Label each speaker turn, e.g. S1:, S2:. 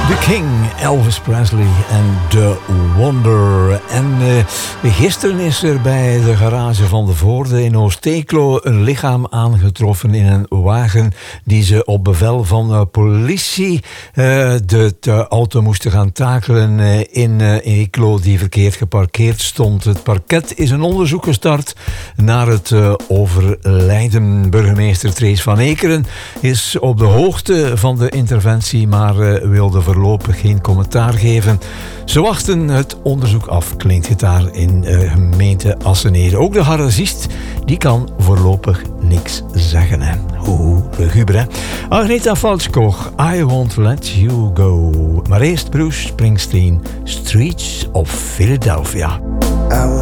S1: The King, Elvis Presley en The Wonder. En gisteren is er bij de garage van de Voorde in Oost-Eeklo een lichaam aangetroffen in een wagen die ze op bevel van politie de auto moesten gaan takelen in Eeklo die verkeerd geparkeerd stond. Het parket is een onderzoek gestart naar het overlijden. Burgemeester Trees van Ekeren is op de hoogte van de interventie, maar wilde voorlopig geen commentaar geven. Ze wachten het onderzoek af, klinkt het daar in gemeente Assenede. Ook de garagist, die kan voorlopig niks zeggen. Hè. Luguber, hè. Agneta Faltskog, I Won't Let You Go. Maar eerst Bruce Springsteen, Streets of Philadelphia.